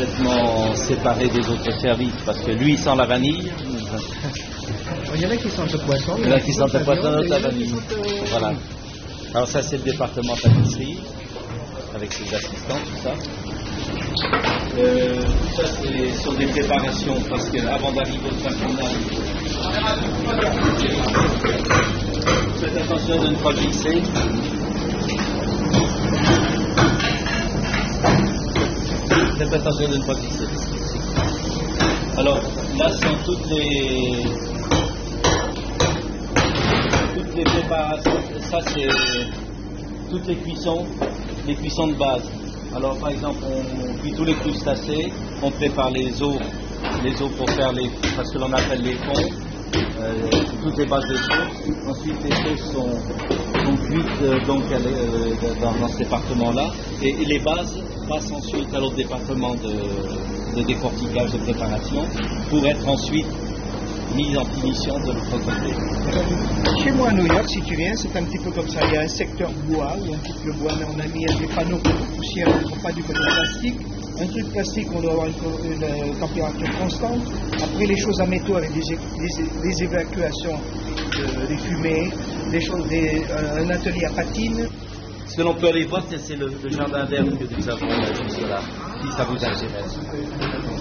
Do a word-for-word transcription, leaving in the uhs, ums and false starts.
complètement séparé des autres services parce que lui il sent la vanille. Il y en a qui sentent le poisson. Il y en a qui sentent le poisson, d'autres la vanille. Voilà. Alors ça c'est le département pâtisserie avec ses assistants, tout ça. Euh, tout ça c'est sur des préparations parce qu'avant d'arriver au plat final, faites attention de ne pas glisser. Faites attention de ne pas glisser. Alors là sont toutes les toutes les préparations. Ça c'est toutes les cuissons, les cuissons de base. Alors par exemple on cuit tous les crustacés, on prépare les os, les os pour faire les, parce que l'on appelle les fonds, euh, toutes les bases de sauce. Ensuite les sauces sont, sont cuites euh, donc à, euh, dans, dans ce département-là, et, et les bases passent ensuite à l'autre département de, de décortiquage, de préparation, pour être ensuite mise en finition de l'autre côté. Chez moi à New York, si tu viens, c'est un petit peu comme ça. Il y a un secteur bois où on coupe le bois, mais on a mis des panneaux contre poussière, on ne prend pas du côté plastique. Un truc plastique, on doit avoir une, une, une température constante. Après, les choses à métaux avec des, des, des évacuations, de, des fumées, des choses, des, euh, un atelier à patine. Ce que l'on peut aller voir, c'est le, le jardin d'herbe que nous avons là, juste là, si ça vous intéresse.